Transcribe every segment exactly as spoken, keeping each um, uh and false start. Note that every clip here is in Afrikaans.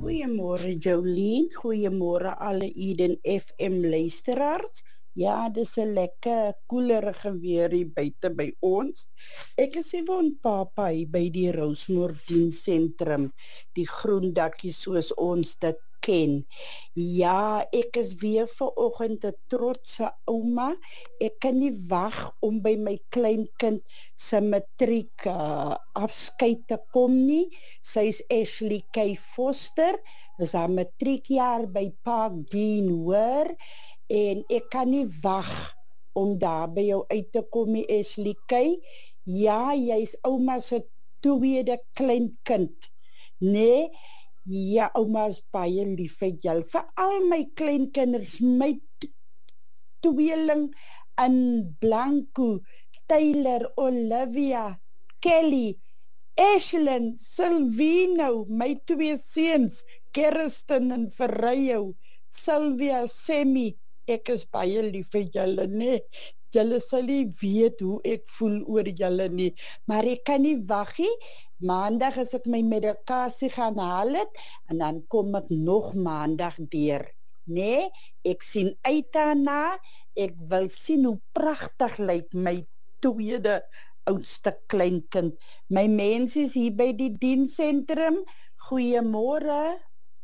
Goeiemôre Jolien, goeiemôre alle Eden F M luisteraars. Ja, dis 'n lekker koelerige weer hier buite by ons. Ek is Yvonne Papa hier by die Rosemore Diensentrum, die groen dakkie soos ons dit ken. Ja, ek is weer vanoggend 'n trotse ouma. Ek kan nie wag om by my kleinkind se matriek uh, afskeid te kom nie. Sy is Ashley K. Foster, is haar matriekjaar by Park Dean, hoor. En ek kan nie wag om daar by jou uit te kom nie, Ashley K. Ja, jy's ouma se tweede kleinkind, nee. Ja, ouma is baie lief vir jou. Vir al my kleinkinders, my tweeling in Blanco, Taylor, Olivia, Kelly, Ashlyn, Silvino, my twee seuns, Kirsten en Ferreyo, Sylvia, Sammy. Ek is baie lief vir julle, nee. Julle sal nie weet hoe ek voel oor julle nie, maar ek kan nie wag nie. Maandag as ek my medikasie gaan haal het, en dan kom ek nog maandag deur. Nee, ek sien uit daarna, ek wil sien hoe pragtig lyk my tweede oudste kleinkind. My mense is hier by die diensentrum. Goeiemôre.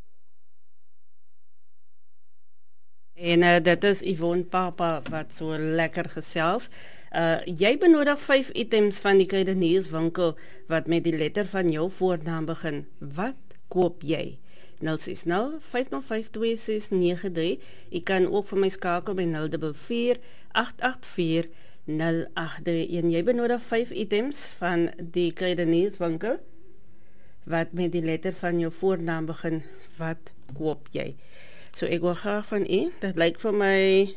En uh, dit is Yvonne Papa wat so lekker gesels. Uh, jy benodig vyf items van die kruidenierswinkel wat met die letter van jou voornaam begin. Wat koop jy? nul ses nul, vyf nul vyf, twee ses nege drie. Jy kan ook vir my skakel by nul vier vier, agt agt vier, nul agt drie. En jy benodig vyf items van die kruidenierswinkel wat met die letter van jou voornaam begin. Wat koop jy? So ek wil graag van u, dat lyk vir my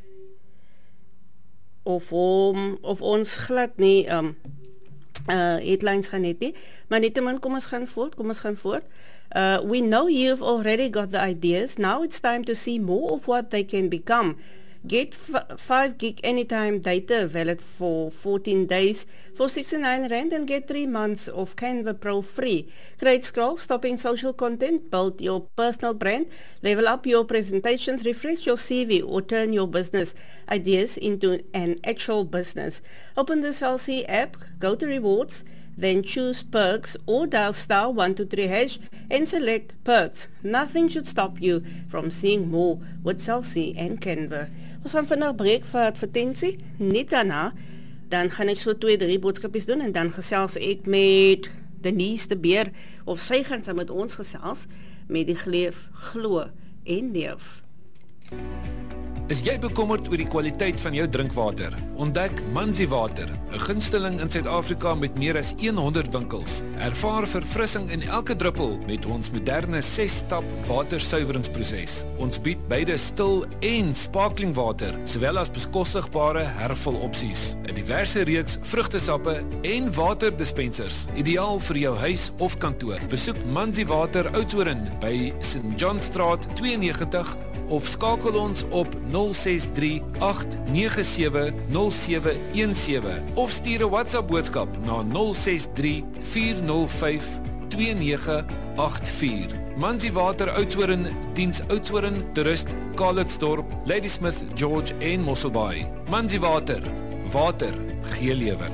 of, om, of ons glad nie um, uh, headlines gaan net nie, maar nietemin, kom ons gaan voort, kom ons gaan voort. Uh, we know you've already got the ideas, now it's time to see more of what they can become. Get five gig anytime data valid for fourteen days for sixty-nine rand and get three months of Canva Pro free. Create scroll, stopping social content, build your personal brand, level up your presentations, refresh your C V or turn your business ideas into an actual business. Open the Cell C app, go to rewards, then choose perks or dial star one two three hash and select perks. Nothing should stop you from seeing more with Cell C and Canva. Ons gaan vandag breek vir advertensie, net daarna, dan gaan ek so twee, drie boodskapies doen en dan gesels ek met Denise de Beer, of sy gaan sy met ons gesels, met die gleef, glo en leef. Is jy bekommerd oor die kwaliteit van jou drinkwater? Ontdek Manzi Water, 'n gunsteling in Suid-Afrika met meer as honderd winkels. Ervaar verfrissing in elke druppel met ons moderne ses-stap watersuiweringsproses. Ons bied beide stil en sparkling water, sowel as bekostigbare hervul opsies, 'n diverse reeks vrugtesappe en waterdispensers, ideaal vir jou huis of kantoor. Besoek Manzi Water Oudtshoorn by Saint John Straat twee negentig of skakel ons op nul ses drie, agt nege sewe, nul sewe een sewe of stuur 'n WhatsApp boodskap na nul ses drie, vier nul vyf, twee nege agt vier. Manzi Water Oudtshoorn, diens Oudtshoorn, Toerist, Calitzdorp, Ladysmith, George en Mosselbaai. Manzi Water, water gee lewe.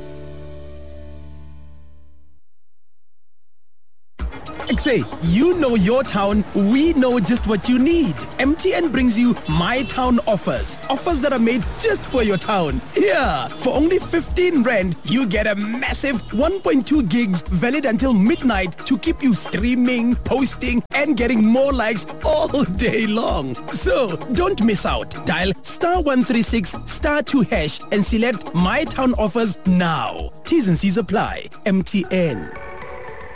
Ek say, you know your town, we know just what you need. M T N brings you My Town offers. Offers that are made just for your town. Yeah, for only fifteen rand, you get a massive one point two gigs valid until midnight to keep you streaming, posting, and getting more likes all day long. So, don't miss out. Dial star one three six, star two hash and select My Town offers now. T's and C's apply. M T N.